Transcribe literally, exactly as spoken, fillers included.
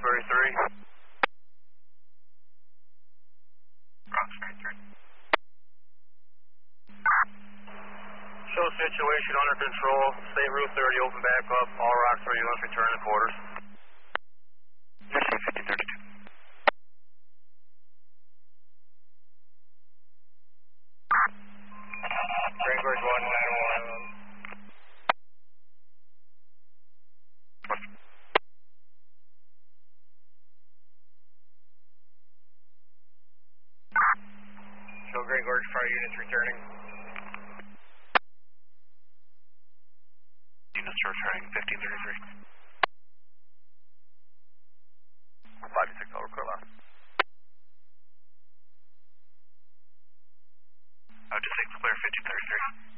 thirty-three. Rock thirty-three. Show situation under control. State Route thirty, open back up. All Rock three units return to quarters. Receive fifteen thirty-two. Grand Gorge one nine one. Show Grand Gorge fire units returning. Units returning fifteen thirty-three. five six over Kurla. Uh, just six clear fifteen thirty-three.